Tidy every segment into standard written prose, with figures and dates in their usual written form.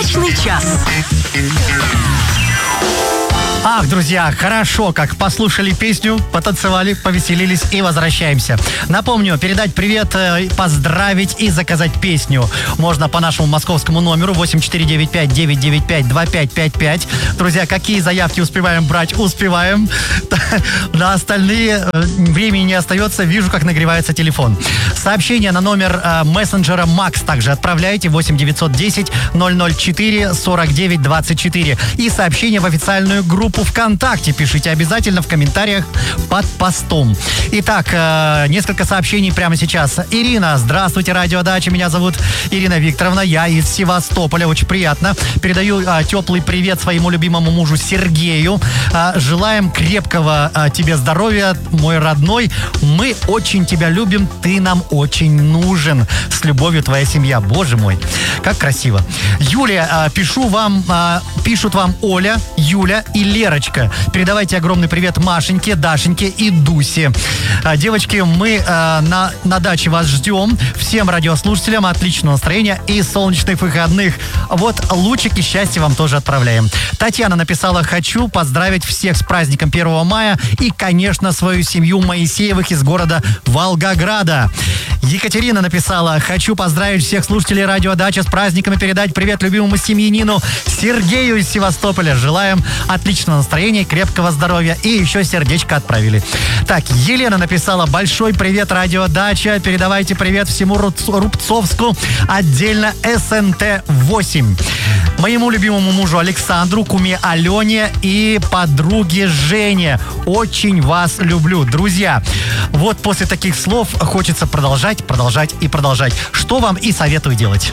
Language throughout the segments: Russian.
Удачный час. Ах, друзья, хорошо, как послушали песню, потанцевали, повеселились и возвращаемся. Напомню, передать привет, поздравить и заказать песню можно по нашему московскому номеру 8495-995-2555. Друзья, какие заявки успеваем брать? Успеваем. На остальные времени не остается. Вижу, как нагревается телефон. Сообщение на номер мессенджера Макс также отправляйте 8-910-004-49-24. И сообщение в официальную группу ВКонтакте пишите обязательно в комментариях под постом. Итак, несколько сообщений прямо сейчас. Ирина, здравствуйте, радиодача. Меня зовут Ирина Викторовна. Я из Севастополя. Очень приятно. Передаю теплый привет своему любимому мужу Сергею. Желаем крепкого тебе здоровья, мой родной. Мы очень тебя любим. Ты нам очень нужен. С любовью, твоя семья. Боже мой, как красиво. Юлия, пишут вам Оля, Юля и Лерочка. Передавайте огромный привет Машеньке, Дашеньке и Дусе. Девочки, мы на даче вас ждем. Всем радиослушателям отличного настроения и солнечных выходных. Вот лучики счастья вам тоже отправляем. Татьяна написала: хочу поздравить всех с праздником 1 мая и, конечно, свою семью Моисеевых из города Волгограда. Екатерина написала: хочу поздравить всех слушателей радиодачи с праздником и передать привет любимому семьянину Сергею из Севастополя. Желаем отличного настроения, крепкого здоровья и еще сердечко отправили. Так, Елена написала: большой привет, радиодача. Передавайте привет всему Рубцовску, отдельно СНТ-8. Моему любимому мужу Александру, куме Алене и подруге Жене. Очень вас люблю. Друзья, вот после таких слов хочется продолжать. Что вам и советую делать.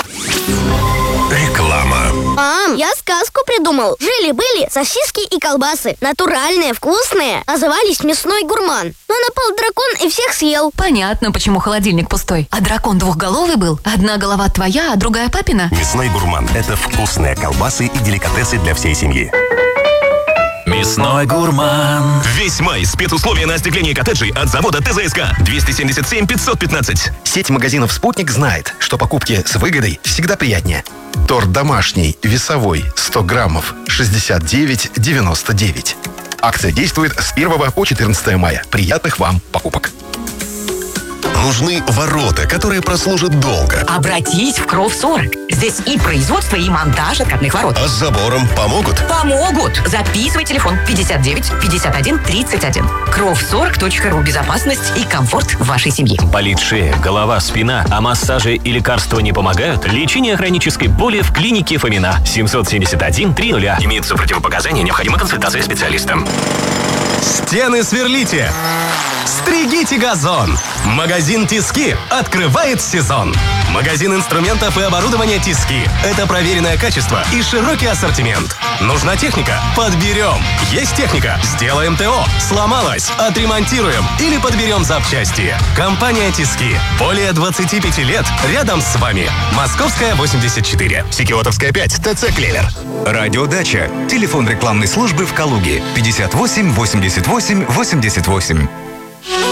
Реклама. Мам, я сказку придумал. Жили-были сосиски и колбасы. Натуральные, вкусные. Назывались «Мясной гурман». Но напал дракон и всех съел. Понятно, почему холодильник пустой. А дракон двухголовый был? Одна голова твоя, а другая папина? Мясной гурман – это вкусные колбасы и деликатесы для всей семьи. Мясной гурман. Весь май. Спецусловия на остекление коттеджей от завода ТЗСК. 277 515. Сеть магазинов «Спутник» знает, что покупки с выгодой всегда приятнее. Торт домашний, весовой, 100 граммов, 69,99. Акция действует с 1 по 14 мая. Приятных вам покупок. Нужны ворота, которые прослужат долго. Обратись в Кровсорг. Здесь и производство, и монтаж откатных ворот. А с забором помогут? Помогут. Записывай телефон 59 51 31. Кровсорг.ру. Безопасность и комфорт вашей семьи. Болит шея, голова, спина, а массажи и лекарства не помогают? Лечение хронической боли в клинике Фомина. 771-300. Имеются противопоказания, необходима консультация специалиста. Стены сверлите. Стригите газон. Магазин Тиски открывает сезон. Магазин инструментов и оборудования Тиски. Это проверенное качество и широкий ассортимент. Нужна техника? Подберем. Есть техника? Сделаем ТО. Сломалась? Отремонтируем или подберем запчасти. Компания Тиски. Более 25 лет рядом с вами. Московская, 84. Секиотовская, 5. ТЦ Клевер. Радиодача. Телефон рекламной службы в Калуге. 58 88 88.